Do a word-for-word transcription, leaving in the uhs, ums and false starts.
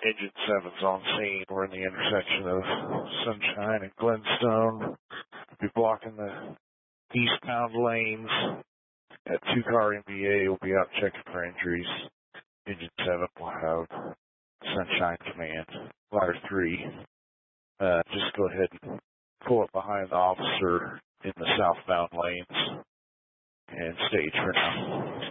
Engine seven's on scene. We're in the intersection of Sunshine and Glenstone. We'll be blocking the eastbound lanes. At two-car M V A, we'll be out checking for injuries. Engine seven will have Sunshine Command. Wire three, uh, just go ahead and pull up behind the officer in the southbound lanes and stage for now.